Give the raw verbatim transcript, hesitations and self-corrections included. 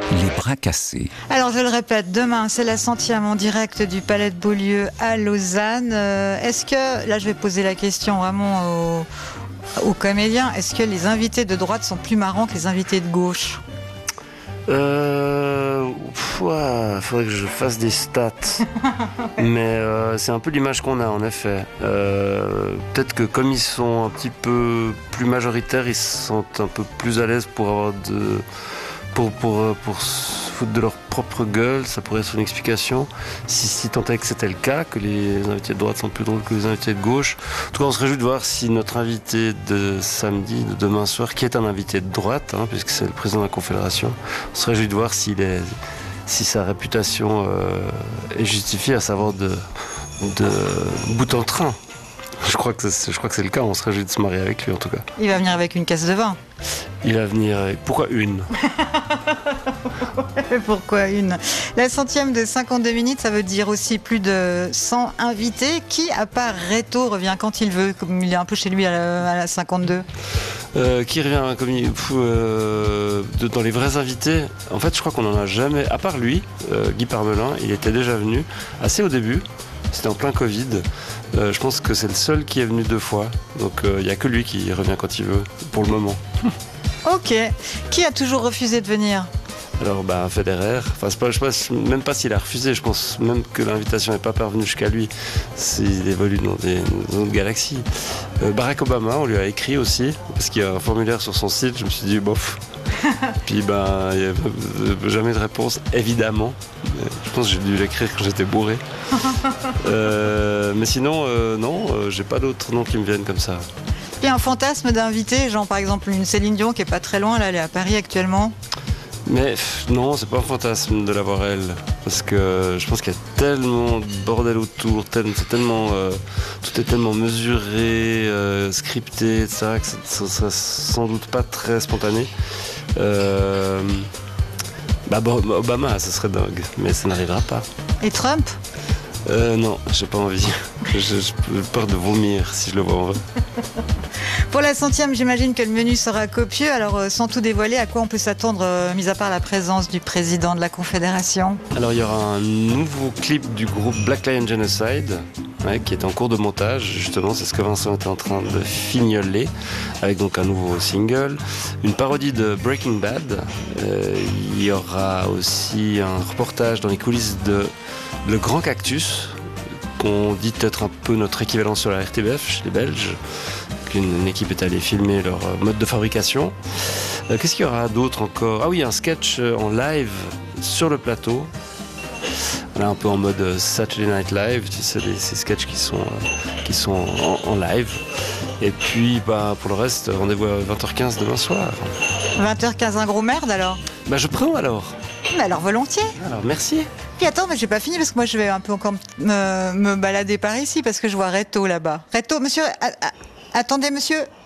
Les bras cassés. Alors je le répète, demain c'est la centième en direct du Palais de Beaulieu à Lausanne. Euh, est-ce que, là je vais poser la question vraiment aux, aux comédiens, est-ce que les invités de droite sont plus marrants que les invités de gauche? Euh, ouais, faudrait que je fasse des stats. Mais euh, c'est un peu l'image qu'on a en effet. Euh, peut-être que comme ils sont un petit peu plus majoritaires, ils se sentent un peu plus à l'aise pour avoir de... Pour, pour, pour se foutre de leur propre gueule, ça pourrait être une explication. Si, si tant est que c'était le cas, que les invités de droite sont plus drôles que les invités de gauche. En tout cas, on se réjouit de voir si notre invité de samedi, de demain soir, qui est un invité de droite, hein, puisque c'est le président de la Confédération, on se réjouit de voir s'il est, si sa réputation euh, est justifiée, à savoir de, de bout en train. Je crois que c'est, je crois que c'est le cas, on se réjouit de se marier avec lui en tout cas. Il va venir avec une caisse de vin. Il va venir avec... Pourquoi une? Pourquoi une? La centième de cinquante-deux minutes, ça veut dire aussi plus de cent invités. Qui, à part Reto, revient quand il veut, comme il est un peu chez lui à la, à la cinquante-deux? Euh, qui revient comme il, euh, de, dans les vrais invités. En fait, je crois qu'on n'en a jamais, à part lui, euh, Guy Parmelin, il était déjà venu assez au début. C'était en plein Covid. Euh, je pense que c'est le seul qui est venu deux fois. Donc il euh, n'y a que lui qui revient quand il veut, pour le moment. Ok. Qui a toujours refusé de venir? Alors, bah, Federer, enfin, c'est pas, je pense même pas s'il a refusé, je pense même que l'invitation n'est pas parvenue jusqu'à lui. Il évolue dans des, dans autre galaxies. Euh, Barack Obama, on lui a écrit aussi, parce qu'il y a un formulaire sur son site, je me suis dit, bof. Puis, ben, il n'y a jamais de réponse, évidemment. Je pense que j'ai dû l'écrire quand j'étais bourré. Euh, mais sinon, euh, non, euh, j'ai pas d'autres noms qui me viennent comme ça. Il y a un fantasme d'invité, genre par exemple une Céline Dion qui est pas très loin, là, elle est à Paris actuellement. Mais non, c'est pas un fantasme de l'avoir elle, parce que je pense qu'il y a tellement de bordel autour, tel, c'est tellement, euh, tout est tellement mesuré, euh, scripté, et cetera, que ça sera sans doute pas très spontané. Euh, bah, Obama, ça serait dingue, mais ça n'arrivera pas. Et Trump? Euh, non, j'ai pas envie. J'ai peur de vomir si je le vois en vrai. Pour la centième, j'imagine que le menu sera copieux. Alors, euh, sans tout dévoiler, à quoi on peut s'attendre, euh, mis à part la présence du président de la Confédération? Alors, il y aura un nouveau clip du groupe Black Lion Genocide, ouais, qui est en cours de montage. Justement, c'est ce que Vincent était en train de fignoler, avec donc un nouveau single. Une parodie de Breaking Bad. Euh, il y aura aussi un reportage dans les coulisses de Le Grand Cactus, qu'on dit être un peu notre équivalent sur la R T B F chez les Belges. Une, une équipe est allée filmer leur mode de fabrication. Euh, qu'est-ce qu'il y aura d'autre encore? Ah oui, un sketch en live sur le plateau. Là, un peu en mode Saturday Night Live, tu sais, ces sketchs qui sont, euh, qui sont en, en live. Et puis, bah, pour le reste, rendez-vous à vingt heures quinze demain soir. vingt heures quinze, un gros merde alors? Bah, je prends alors. Mais alors volontiers. Alors, merci. Puis attends, mais j'ai pas fini parce que moi je vais un peu encore me, me balader par ici parce que je vois Reto là-bas. Reto, monsieur, a, a, attendez monsieur.